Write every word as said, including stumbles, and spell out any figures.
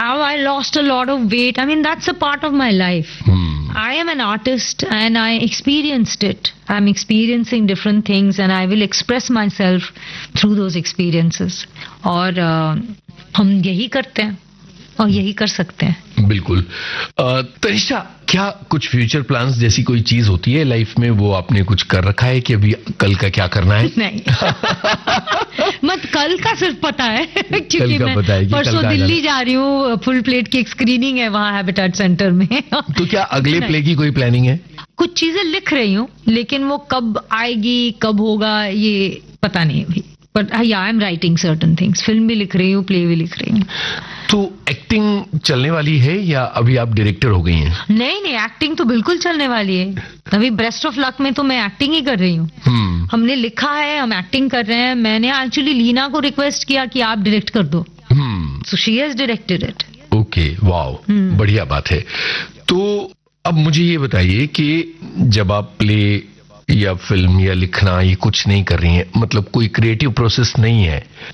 how I lost a lot of weight. I mean, that's a part of my life. Hmm. I am an artist and I experienced it. I'm experiencing different things and I will express myself through those experiences. और uh, हम यही करते हैं और यही कर सकते हैं. बिल्कुल. तनिषा, क्या कुछ फ्यूचर प्लान्स जैसी कोई चीज होती है लाइफ में, वो आपने कुछ कर रखा है कि अभी कल का क्या करना है? नहीं. मत कल का सिर्फ पता है क्योंकि मैं परसों दिल्ली जा रही हूँ, फुल प्लेट की एक स्क्रीनिंग है वहाँ हैबिटेट सेंटर में. तो क्या अगले प्ले की कोई प्लानिंग है? कुछ चीजें लिख रही हूँ लेकिन वो कब आएगी कब होगा ये पता नहीं अभी. बट या I am writing certain things. Film भी लिख रही हूँ, प्ले भी लिख रही हूँ. तो एक्टिंग चलने वाली है या अभी आप डायरेक्टर हो गई हैं? नहीं नहीं, एक्टिंग तो बिल्कुल चलने वाली है. अभी ब्रेस्ट ऑफ लक में तो मैं एक्टिंग ही कर रही हूँ. hmm. हमने लिखा है, हम एक्टिंग कर रहे हैं. मैंने एक्चुअली लीना को रिक्वेस्ट किया कि आप डायरेक्ट कर दो. So she has directed it. Okay, wow, बढ़िया बात है. तो अब मुझे ये बताइए कि जब आप प्ले या फिल्म या लिखना ये कुछ नहीं कर रही हैं, मतलब कोई क्रिएटिव प्रोसेस नहीं है,